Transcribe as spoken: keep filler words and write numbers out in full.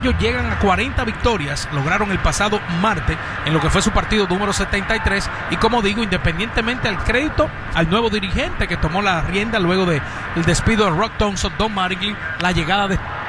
Ellos llegan a cuarenta victorias, lograron el pasado martes en lo que fue su partido número setenta y tres, y como digo, independientemente al crédito al nuevo dirigente que tomó la rienda luego del despido de Rock Thompson, Don Mattingly, la llegada de